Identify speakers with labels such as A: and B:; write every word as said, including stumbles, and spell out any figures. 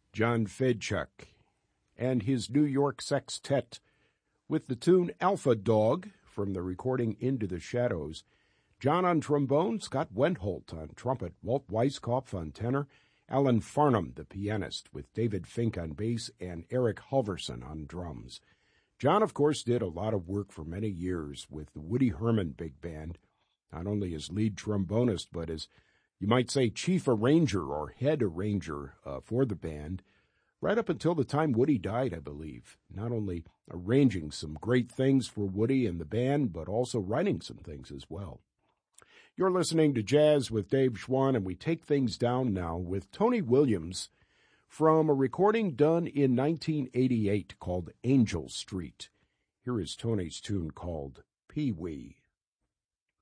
A: John Fedchuk and his New York Sextet with the tune Alpha Dog from the recording Into the Shadows. John on trombone, Scott Wendholt on trumpet, Walt Weiskopf on tenor, Alan Farnham, the pianist, with David Fink on bass and Eric Halverson on drums. John, of course, did a lot of work for many years with the Woody Herman Big Band, not only as lead trombonist, but as, you might say, chief arranger or head arranger uh, for the band, right up until the time Woody died, I believe. Not only arranging some great things for Woody and the band, but also writing some things as well. You're listening to Jazz with Dave Schwann, and we take things down now with Tony Williams from a recording done in nineteen eighty-eight called Angel Street. Here is Tony's tune called Pee Wee.